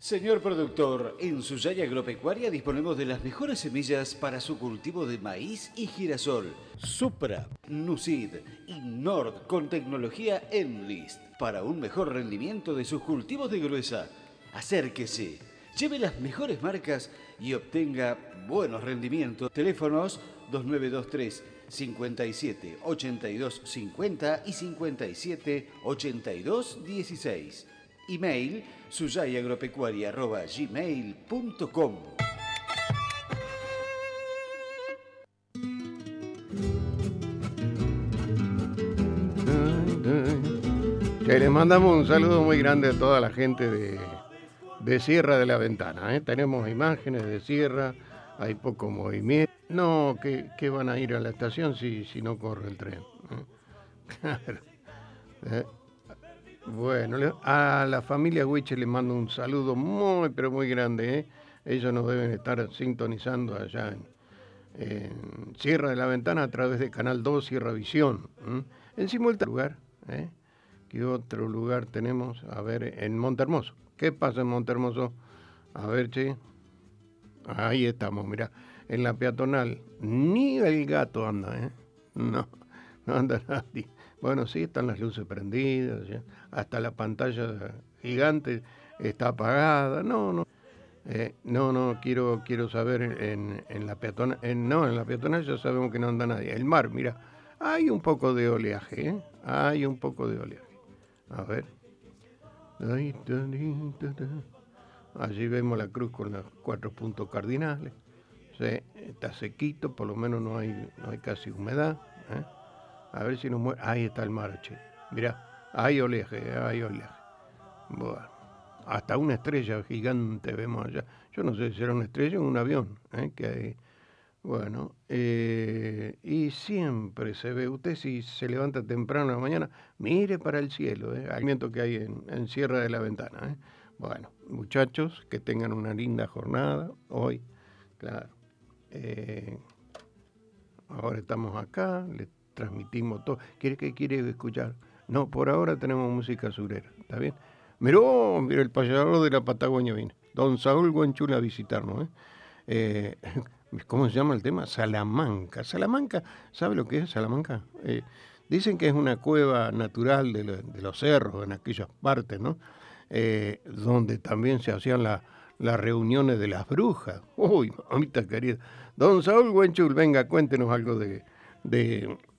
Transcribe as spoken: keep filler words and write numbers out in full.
Señor productor, en Suyay Agropecuaria disponemos de las mejores semillas para su cultivo de maíz y girasol. Supra, Nucid y Nord con tecnología Enlist para un mejor rendimiento de sus cultivos de gruesa. Acérquese, lleve las mejores marcas y obtenga buenos rendimientos. Teléfonos dos nueve dos tres, cincuenta y siete, ochenta y dos cincuenta y cincuenta y siete, ochenta y dos dieciséis. Email suyayagropecuaria arroba gmail punto com. Que le mandamos un saludo muy grande a toda la gente de, de Sierra de la Ventana. ¿eh? Tenemos imágenes de Sierra, hay poco movimiento. No, que, que van a ir a la estación si, si no corre el tren. ¿eh? Claro. ¿eh? Bueno, a la familia Huiche le mando un saludo muy, pero muy grande. ¿eh? Ellos nos deben estar sintonizando allá en, en Sierra de la Ventana a través de Canal dos, Sierra Visión. ¿eh? En simultáneo lugar, ¿eh? ¿Qué otro lugar tenemos? A ver, en Montehermoso. ¿Qué pasa en Montehermoso? A ver, che. Ahí estamos, mira. En la peatonal, ni el gato anda, ¿eh? No, no anda nadie. Bueno, sí, están las luces prendidas, ¿ya? Hasta la pantalla gigante está apagada. No, no. Eh, no, no, quiero, quiero saber en, en la peatonal. En, no, en la peatonal ya sabemos que no anda nadie. El mar, mira, hay un poco de oleaje, ¿eh? Hay un poco de oleaje. A ver. Allí vemos la cruz con los cuatro puntos cardinales. Sí, está sequito, por lo menos no hay, no hay casi humedad. ¿eh? A ver si nos muere. Ahí está el mar, che. Mirá, hay oleaje, hay oleaje. Bueno, hasta una estrella gigante vemos allá. Yo no sé si será una estrella o un avión. ¿eh? Que hay. Bueno, eh, y siempre se ve, usted si se levanta temprano en la mañana, mire para el cielo, ¿eh? Al viento que hay en, en Sierra de la Ventana. ¿eh? Bueno, muchachos, que tengan una linda jornada hoy, claro. Eh, ahora estamos acá, le transmitimos todo. ¿Quiere que quiere escuchar? No, por ahora tenemos música surera, ¿está bien? Miró, mira, el payador de la Patagonia viene, don Saúl Guanchula a visitarnos, ¿eh? Eh, ¿Cómo se llama el tema? Salamanca. Salamanca, ¿sabe lo que es Salamanca? Eh, dicen que es una cueva natural de, lo, de los cerros, en aquellas partes, ¿no? Eh, donde también se hacían la, las reuniones de las brujas. Uy, mamita querida. Don Saúl Guanchul, venga, cuéntenos algo de, de,